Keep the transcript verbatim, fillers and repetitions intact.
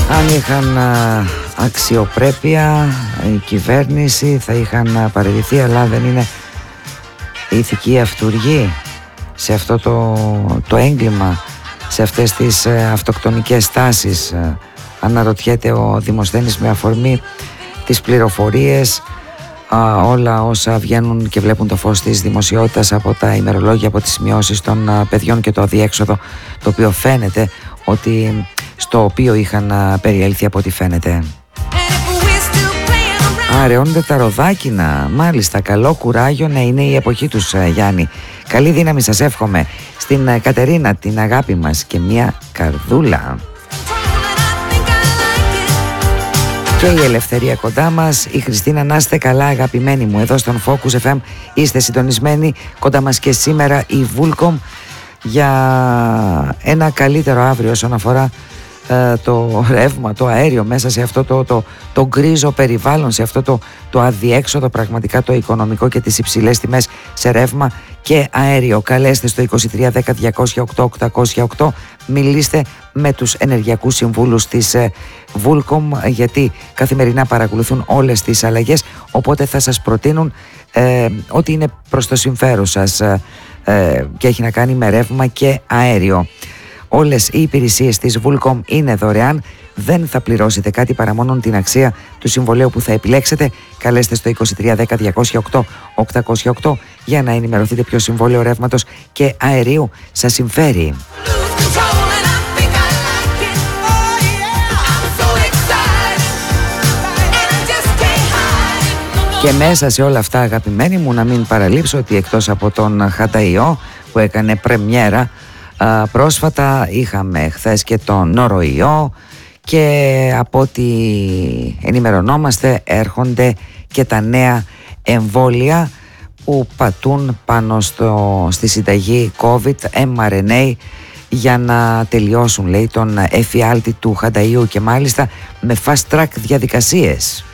Αν είχαν αξιοπρέπεια η κυβέρνηση θα είχαν παραιτηθεί, αλλά δεν είναι η ηθική αυτουργή σε αυτό το, το έγκλημα, σε αυτές τις αυτοκτονικές τάσεις. Αναρωτιέται ο Δημοσθένης με αφορμή τις πληροφορίες, α, όλα όσα βγαίνουν και βλέπουν το φως της δημοσιότητας από τα ημερολόγια, από τις σημειώσεις των α, παιδιών και το αδιέξοδο το οποίο φαίνεται ότι στο οποίο είχαν α, περιέλθει από ό,τι φαίνεται. Αραιώνονται τα ροδάκινα, μάλιστα, καλό κουράγιο να είναι η εποχή τους, Γιάννη. Καλή δύναμη σας εύχομαι. Στην Κατερίνα, την αγάπη μας και μια καρδούλα. Και η ελευθερία κοντά μας, η Χριστίνα, να είστε καλά αγαπημένοι μου. Εδώ στον Focus εφ εμ είστε συντονισμένοι, κοντά μας και σήμερα η Vulcom για ένα καλύτερο αύριο όσον αφορά ε, το ρεύμα, το αέριο μέσα σε αυτό το, το, το γκρίζο περιβάλλον, σε αυτό το, το αδιέξοδο πραγματικά το οικονομικό και τις υψηλές τιμές σε ρεύμα και αέριο. Καλέστε στο είκοσι τρία δέκα διακόσια οκτώ οκτακόσια οκτώ, μιλήστε με τους ενεργειακούς συμβούλους της ε, Vulcom, γιατί καθημερινά παρακολουθούν όλες τις αλλαγές, οπότε θα σας προτείνουν ε, ό,τι είναι προς το συμφέρον σας ε, ε, και έχει να κάνει με ρεύμα και αέριο. Όλες οι υπηρεσίες της Vulcom είναι δωρεάν, δεν θα πληρώσετε κάτι παρά μόνο την αξία του συμβολέου που θα επιλέξετε. Καλέστε στο είκοσι τρία δέκα διακόσια οκτώ οκτακόσια οκτώ για να ενημερωθείτε ποιο συμβόλαιο ρεύματος και αερίου σας συμφέρει. Και μέσα σε όλα αυτά, αγαπημένοι μου, να μην παραλείψω ότι εκτός από τον Χανταϊό που έκανε πρεμιέρα α, πρόσφατα, είχαμε χθες και τον Νοροϊό και από ό,τι ενημερωνόμαστε έρχονται και τα νέα εμβόλια που πατούν πάνω στο, στη συνταγή COVID εμ αρ εν έι για να τελειώσουν, λέει, τον εφιάλτη του Χανταϊού και μάλιστα με fast track διαδικασίες.